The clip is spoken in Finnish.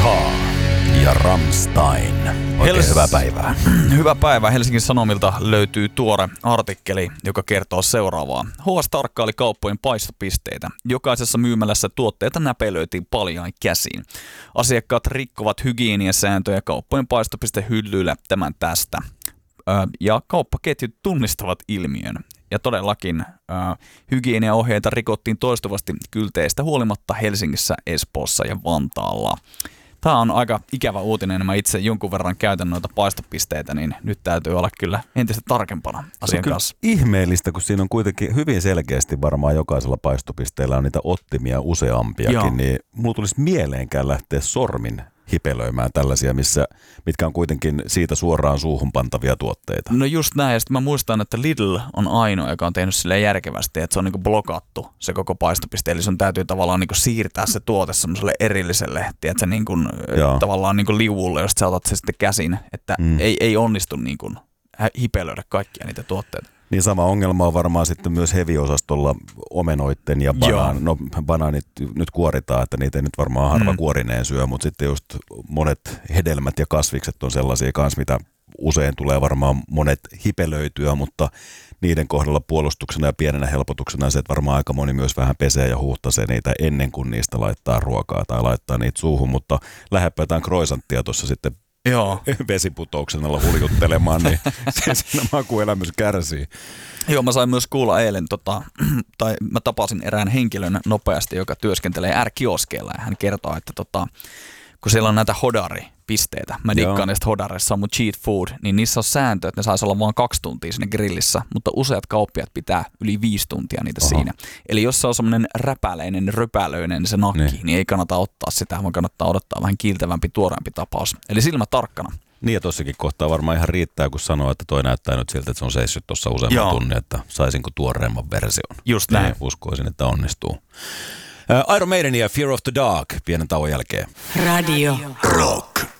Guitar ja Rammstein. Oikein hyvää päivää. Hyvää päivää. Helsingin Sanomilta löytyy tuore artikkeli, joka kertoo seuraavaa. HS tarkkaili kauppojen paistopisteitä. Jokaisessa myymälässä tuotteita näpelöitiin paljain käsiin. Asiakkaat rikkovat hygieniasääntöjä kauppojen paistopistehyllyillä tämän tästä. Ja kauppaketjut tunnistavat ilmiön. Ja todellakin hygieniaohjeita rikottiin toistuvasti kylteistä huolimatta Helsingissä, Espoossa ja Vantaalla. Tämä on aika ikävä uutinen. Mä itse jonkun verran käytän noita paistopisteitä, niin nyt täytyy olla kyllä entistä tarkempana asian kanssa. Ihmeellistä, kun siinä on kuitenkin hyvin selkeästi varmaan jokaisella paistopisteellä on niitä ottimia useampiakin, Joo. Niin mulla tulisi mieleenkään lähteä sormin hipelöimään tällaisia, mitkä on kuitenkin siitä suoraan suuhun pantavia tuotteita. No just näin, ja sitten mä muistan, että Lidl on ainoa, joka on tehnyt silleen järkevästi, että se on niinku blokattu se koko paistopiste, eli sun täytyy tavallaan niinku siirtää se tuote semmoiselle erilliselle, tiedätkö, niinku, tavallaan niinku liuulle, josta sä otat se sitten käsin, että ei onnistu niinku hipelöidä kaikkia niitä tuotteita. Niin sama ongelma on varmaan sitten myös heavy-osastolla omenoitten ja banaanit nyt kuoritaan, että niitä ei nyt varmaan harva kuorineen syö, mutta sitten just monet hedelmät ja kasvikset on sellaisia kanssa, mitä usein tulee varmaan monet hipelöityä, mutta niiden kohdalla puolustuksena ja pienenä helpotuksena se, että varmaan aika moni myös vähän pesee ja huuhtasee niitä ennen kuin niistä laittaa ruokaa tai laittaa niitä suuhun, mutta lähdepä jotain croissanttia tuossa sitten vesiputouksena huljuttelemaan, niin siinä makuelämys kärsii. Joo, mä sain myös kuulla eilen, tai mä tapasin erään henkilön nopeasti, joka työskentelee R-kioskeilla, ja hän kertoo, että kun siellä on näitä hodaripisteitä, mä dikkaan niistä hodareissa on mun cheat food, niin niissä on sääntö, että ne saisi olla vain 2 tuntia siinä grillissä, mutta useat kauppiat pitää yli 5 tuntia niitä siinä. Eli jos se on semmoinen räpäleinen, röpälöinen se nakki, niin ei kannata ottaa sitä, vaan kannattaa odottaa vähän kiiltävämpi, tuoreempi tapaus. Eli silmä tarkkana. Niin ja tossakin kohtaa varmaan ihan riittää, kun sanoo, että toi näyttää nyt siltä, että se on seissyt tuossa useamman tunnin, että saisinko tuoreemman version. Just näin. Niin uskoisin, että onnistuu. Iron Maiden ja Fear of the Dark pienen tauon jälkeen. Radio Rock.